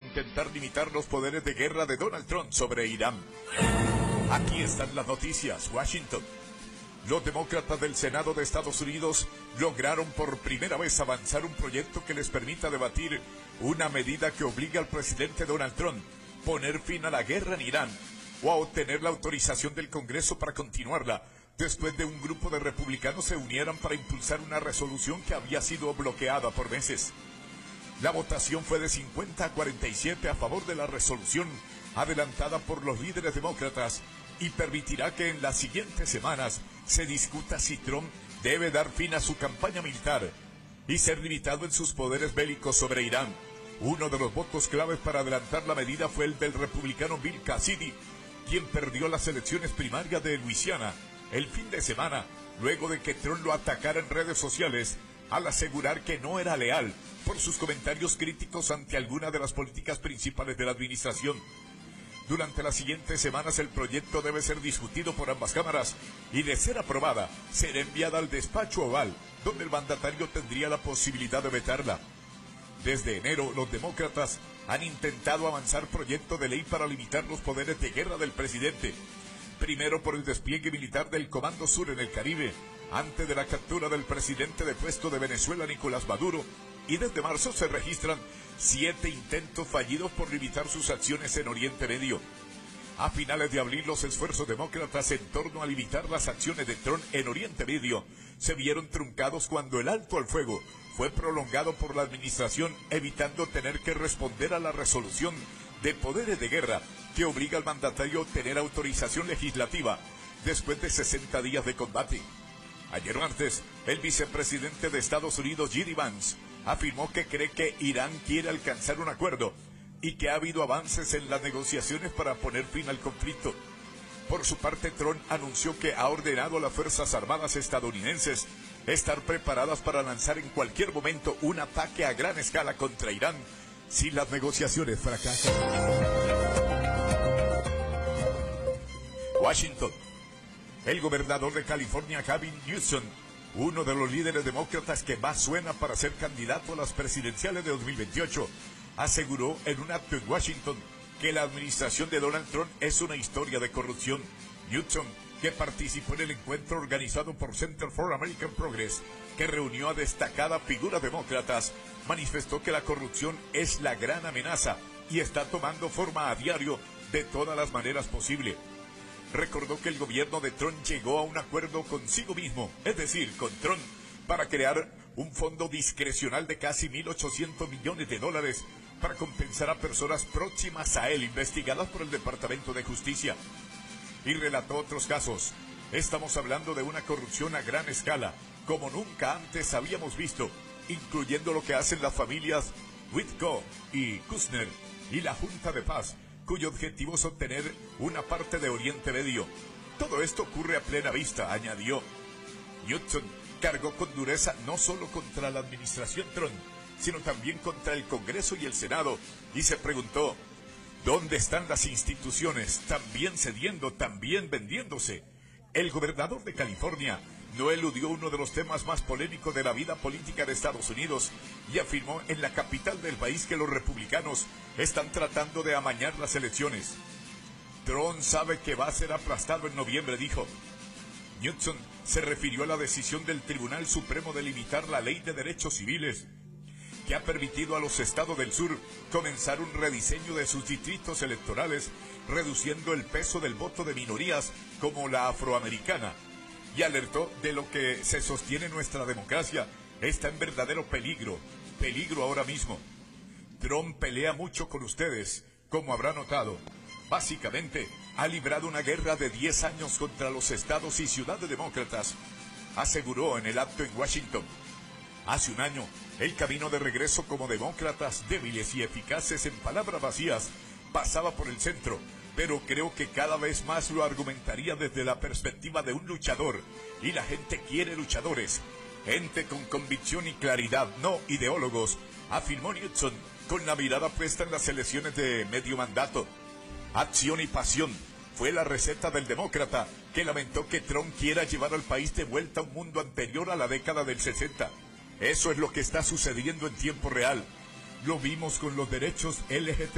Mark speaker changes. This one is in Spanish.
Speaker 1: intentar limitar los poderes de guerra de Donald Trump sobre Irán. Aquí están las noticias. Washington. Los demócratas del Senado de Estados Unidos lograron por primera vez avanzar un proyecto que les permita debatir una medida que obliga al presidente Donald Trump a poner fin a la guerra en Irán o a obtener la autorización del Congreso para continuarla, después de un grupo de republicanos se unieran para impulsar una resolución que había sido bloqueada por meses. La votación fue de 50 a 47 a favor de la resolución adelantada por los líderes demócratas y permitirá que en las siguientes semanas se discuta si Trump debe dar fin a su campaña militar y ser limitado en sus poderes bélicos sobre Irán. Uno de los votos claves para adelantar la medida fue el del republicano Bill Cassidy, quien perdió las elecciones primarias de Luisiana el fin de semana, luego de que Trump lo atacara en redes sociales al asegurar que no era leal por sus comentarios críticos ante alguna de las políticas principales de la administración. Durante las siguientes semanas el proyecto debe ser discutido por ambas cámaras y, de ser aprobada, será enviada al despacho oval, donde el mandatario tendría la posibilidad de vetarla. Desde enero, los demócratas han intentado avanzar proyecto de ley para limitar los poderes de guerra del presidente. Primero por el despliegue militar del Comando Sur en el Caribe, antes de la captura del presidente depuesto de Venezuela, Nicolás Maduro, y desde marzo se registran 7 intentos fallidos por limitar sus acciones en Oriente Medio. A finales de abril, los esfuerzos demócratas en torno a limitar las acciones de Trump en Oriente Medio se vieron truncados cuando el alto al fuego fue prolongado por la administración, evitando tener que responder a la resolución de poderes de guerra que obliga al mandatario a obtener autorización legislativa después de 60 días de combate. Ayer martes, el vicepresidente de Estados Unidos, J.D. Vance, afirmó que cree que Irán quiere alcanzar un acuerdo y que ha habido avances en las negociaciones para poner fin al conflicto. Por su parte, Trump anunció que ha ordenado a las Fuerzas Armadas estadounidenses estar preparadas para lanzar en cualquier momento un ataque a gran escala contra Irán si las negociaciones fracasan. Washington. El gobernador de California, Gavin Newsom, uno de los líderes demócratas que más suena para ser candidato a las presidenciales de 2028, aseguró en un acto en Washington que la administración de Donald Trump es una historia de corrupción. Newsom, que participó en el encuentro organizado por Center for American Progress, que reunió a destacadas figuras demócratas, manifestó que la corrupción es la gran amenaza y está tomando forma a diario de todas las maneras posibles. Recordó que el gobierno de Trump llegó a un acuerdo consigo mismo, es decir, con Trump, para crear un fondo discrecional de casi $1.800 millones para compensar a personas próximas a él investigadas por el Departamento de Justicia. Y relató otros casos. Estamos hablando de una corrupción a gran escala, como nunca antes habíamos visto, incluyendo lo que hacen las familias Witko y Kushner y la Junta de Paz, cuyo objetivo es obtener una parte de Oriente Medio. Todo esto ocurre a plena vista, añadió. Newsom cargó con dureza no solo contra la administración Trump, sino también contra el Congreso y el Senado, y se preguntó, ¿dónde están las instituciones? También cediendo, también vendiéndose. El gobernador de California no eludió uno de los temas más polémicos de la vida política de Estados Unidos y afirmó en la capital del país que los republicanos están tratando de amañar las elecciones. Trump sabe que va a ser aplastado en noviembre, dijo. Newsom se refirió a la decisión del Tribunal Supremo de limitar la Ley de Derechos Civiles, que ha permitido a los estados del sur comenzar un rediseño de sus distritos electorales, reduciendo el peso del voto de minorías como la afroamericana, y alertó de lo que se sostiene nuestra democracia está en verdadero peligro ahora mismo. Trump pelea mucho con ustedes, como habrá notado. Básicamente, ha librado una guerra de 10 años contra los estados y ciudades demócratas, aseguró en el acto en Washington. Hace un año, el camino de regreso como demócratas débiles y eficaces en palabras vacías pasaba por el centro, pero creo que cada vez más lo argumentaría desde la perspectiva de un luchador, y la gente quiere luchadores, gente con convicción y claridad, no ideólogos, afirmó Newsom con la mirada puesta en las elecciones de medio mandato. Acción y pasión fue la receta del demócrata, que lamentó que Trump quiera llevar al país de vuelta a un mundo anterior a la década del 60. Eso es lo que está sucediendo en tiempo real. Lo vimos con los derechos LGTB.